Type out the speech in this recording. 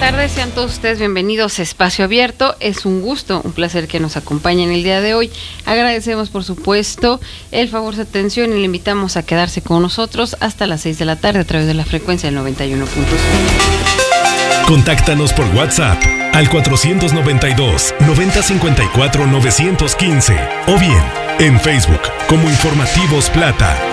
tardes, sean todos ustedes bienvenidos a Espacio Abierto. Es un gusto, un placer que nos acompañen el día de hoy. Agradecemos, por supuesto, el favor de atención y le invitamos a quedarse con nosotros hasta las 6 de la tarde a través de la frecuencia del 91.5. Contáctanos por WhatsApp al 492-9054-915 o bien en Facebook como Informativos Plata.